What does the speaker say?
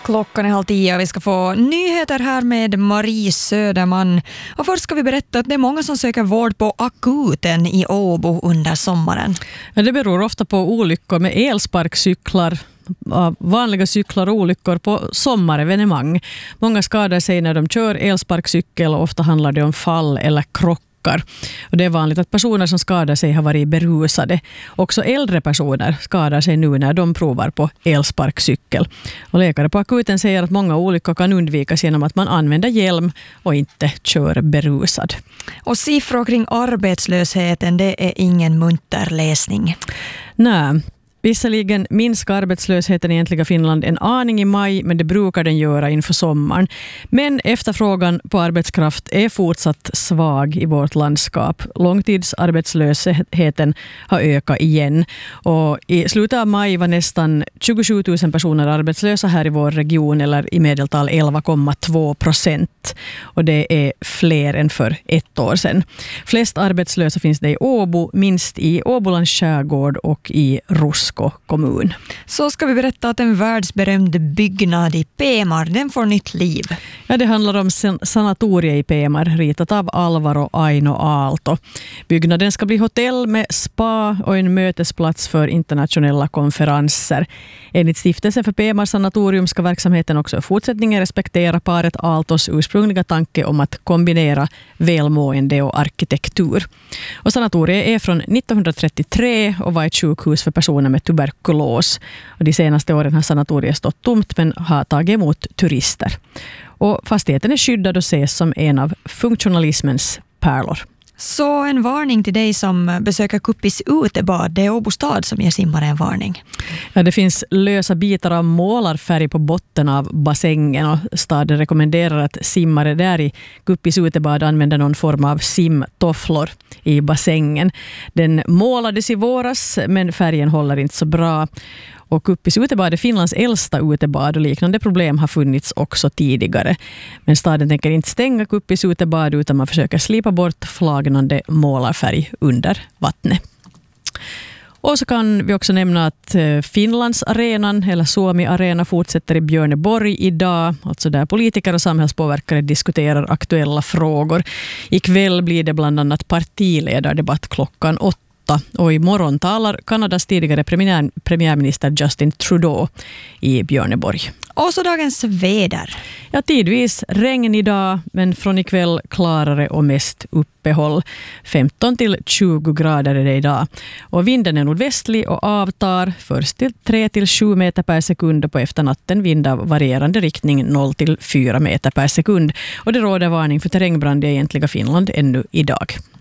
Klockan är 9:30 och vi ska få nyheter här med Marie Söderman. Och först ska vi berätta att det är många som söker vård på akuten i Åbo under sommaren. Ja, det beror ofta på olyckor med elsparkcyklar, vanliga cyklar och olyckor på sommarevenemang. Många skadar sig när de kör elsparkcykel och ofta handlar det om fall eller krockar. Och det är vanligt att personer som skadar sig har varit berusade. Också äldre personer skadar sig nu när de provar på elsparkcykel. Och läkare på akuten säger att många olyckor kan undvikas genom att man använder hjälm och inte kör berusad. Och siffror kring arbetslösheten, det är ingen munter läsning. Nej. Visserligen minskar arbetslösheten i egentliga Finland en aning i maj, men det brukar den göra inför sommaren. Men efterfrågan på arbetskraft är fortsatt svag i vårt landskap. Långtidsarbetslösheten har ökat igen. Och i slutet av maj var nästan 27 000 personer arbetslösa här i vår region, eller i medeltal 11,2%. Och det är fler än för ett år sedan. Flest arbetslösa finns det i Åbo, minst i Åbolands skärgård och i Rusko kommun. Så ska vi berätta att en världsberömd byggnad i Pemar, den får nytt liv. Ja, det handlar om sanatoriet i Pemar, ritat av Alvaro Aino Aalto. Byggnaden ska bli hotell med spa och en mötesplats för internationella konferenser. Enligt stiftelsen för Pemar sanatorium ska verksamheten också i fortsättningen respektera paret Aaltos ursprungliga tanke om att kombinera välmående och arkitektur. Och sanatoriet är från 1933 och var ett sjukhus för personer med tuberkulos. Och de senaste åren har sanatoriet stått tomt men har tagit emot turister. Och fastigheten är skyddad och ses som en av funktionalismens pärlor. Så en varning till dig som besöker Kuppis utebad. Det är Åbo stad som ger simmare en varning. Ja, det finns lösa bitar av målarfärg på botten av bassängen och staden rekommenderar att simmare där i Kuppis utebad använder någon form av simtofflor i bassängen. Den målades i våras men färgen håller inte så bra. Och Kuppis utebad är Finlands äldsta utebad och liknande problem har funnits också tidigare. Men staden tänker inte stänga Kuppis utebad utan man försöker slipa bort flagnande målarfärg under vattnet. Och så kan vi också nämna att Finlands arenan eller Suomi Arena fortsätter i Björneborg idag. Alltså där politiker och samhällspåverkare diskuterar aktuella frågor. Ikväll blir det bland annat partiledardebatt klockan 8. Och imorgon talar Kanadas tidigare premiärminister Justin Trudeau i Björneborg. Och så dagens väder. Ja, tidvis regn idag, men från ikväll klarare och mest uppehåll. 15 till 20 grader är det idag. Och vinden är nordvästlig och avtar först till 3 till 7 meter per sekund och på efternatten vind av varierande riktning 0 till 4 meter per sekund. Och det råder varning för terrängbrand i egentliga Finland ännu idag.